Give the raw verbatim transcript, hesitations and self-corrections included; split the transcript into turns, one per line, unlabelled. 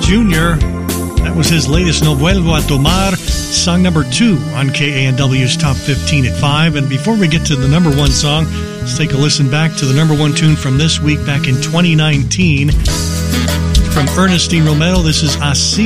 Junior That was his latest No Vuelvo a Tomar, song number two on K A N W's Top fifteen at five. And before we get to the number one song, let's take a listen back to the number one tune from this week back in twenty nineteen. From Ernestine Romero, this is Así.